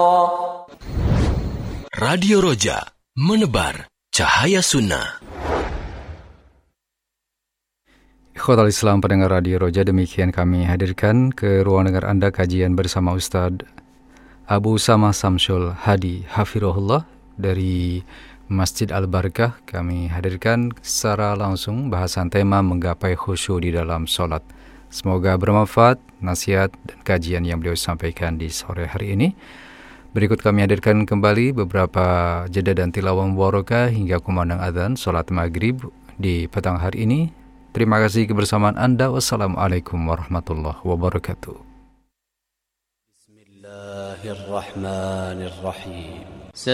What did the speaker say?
Radio Roja, menebar cahaya sunnah. Ikhwatal Islam pendengar Radio Roja, demikian kami hadirkan ke ruang dengar Anda kajian bersama Ustadz Abu Usama Samsul Hadi Hafirullah dari Masjid Al-Barakah. Kami hadirkan secara langsung bahasan tema menggapai khusyuk di dalam sholat. Semoga bermanfaat nasihat dan kajian yang beliau sampaikan di sore hari ini. Berikut kami hadirkan kembali beberapa jeda dan tilawah mubarakah hingga kumandang azan sholat maghrib di petang hari ini. Terima kasih kebersamaan Anda. Wassalamualaikum warahmatullahi wabarakatuh. Bismillahirrahmanirrahim.